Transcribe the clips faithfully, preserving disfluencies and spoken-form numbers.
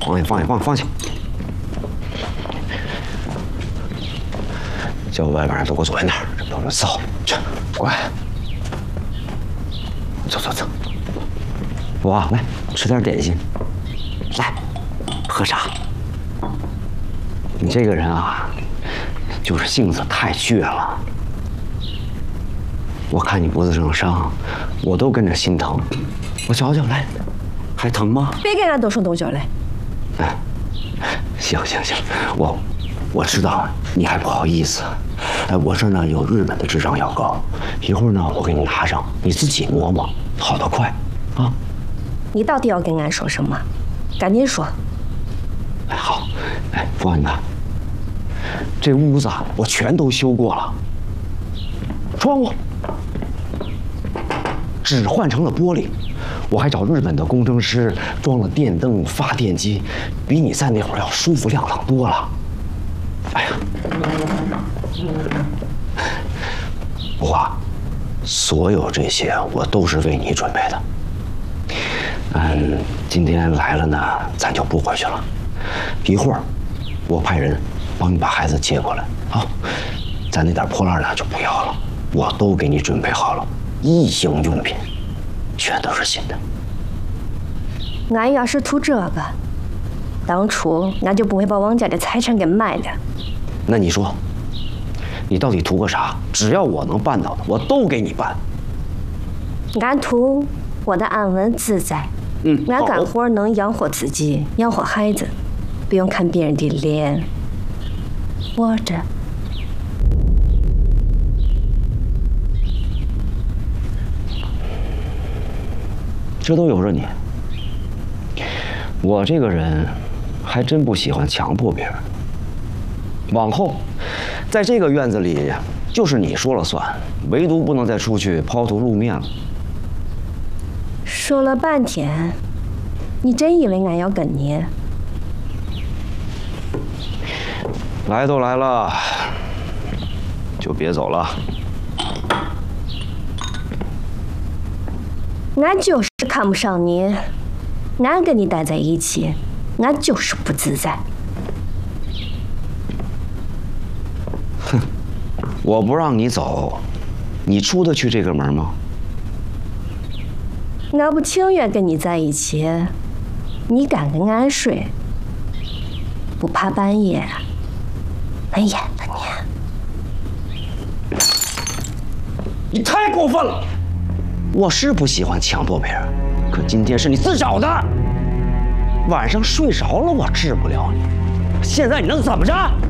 放下，放下，放下，放下！叫外边人都给我坐在那儿，这都是骚，去，乖。走走走。哇，来吃点点心。来，喝茶。你这个人啊，就是性子太倔了。我看你脖子上的伤，我都跟着心疼。我瞧瞧，来，还疼吗？ 别给俺动手动脚嘞！ 哎，行行行，我我知道你还不好意思。哎，我这呢有日本的智障药膏，一会儿呢我给你拿上，你自己摸摸，好得快啊。 你到底要跟俺说什么？赶紧说。 哎，好，哎，福安，你看，这屋子我全都修过了，窗户只换成了玻璃，我还找日本的工程师装了电灯、发电机，比你在那会儿要舒服亮堂多了。哎呀，不过，所有这些我都是为你准备的。嗯，今天来了呢，咱就不回去了。一会儿，我派人帮你把孩子接过来啊。咱那点破烂呢就不要了，我都给你准备好了，一应用品，全都是新的。 俺要是图这个，当初俺就不会把王家的财产给卖了。 那你说，你到底图个啥？只要我能办到的，我都给你办。 俺图活得安稳自在。 嗯， 俺干活能养活自己，养活孩子，不用看别人的脸。我这。 这都由着你。我这个人还真不喜欢强迫别人。往后，在这个院子里，就是你说了算，唯独不能再出去抛头露面了。 说了半天，你真以为俺要跟你？ 来都来了，就别走了。 俺就是看不上你，俺跟你待在一起，俺就是不自在。 哼，我不让你走，你出得去这个门吗？ 俺不情愿跟你在一起，你敢跟俺睡，不怕半夜俺淹了你。 你太过分了！我是不喜欢强迫别人，可今天是你自找的。晚上睡着了，我治不了你。现在你能怎么着？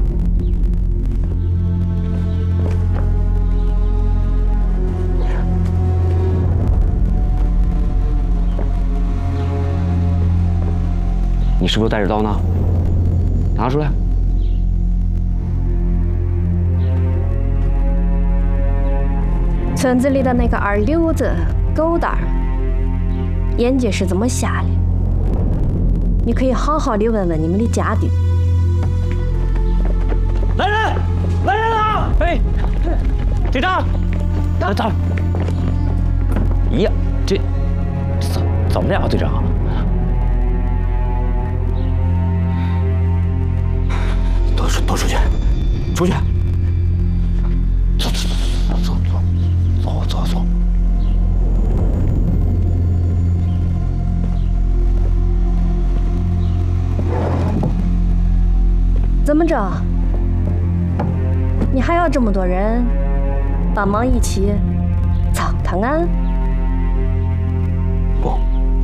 你是不是带着刀呢？拿出来。 村子里的那个二流子狗蛋儿，眼睛是怎么瞎的？你可以好好的问问你们的家丁。 来人，来人啊！哎，队长，队长，呀，这怎怎么了，队长？ 都出都出去，出去！走走走走走走走。 怎么着？你还要这么多人帮忙一起糟蹋俺？ 不，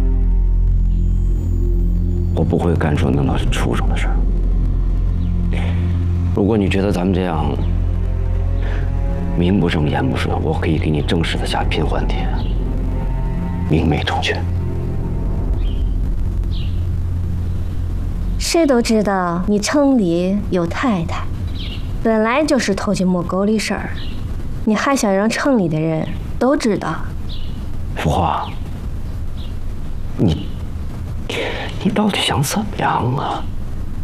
我不会干出那么畜生的事儿。如果你觉得咱们这样名不正言不顺，我可以给你正式的下聘还帖，明媒正娶。 谁都知道你城里有太太，本来就是偷鸡摸狗的事儿，你还想让城里的人都知道？ 福华，你你到底想怎么样啊？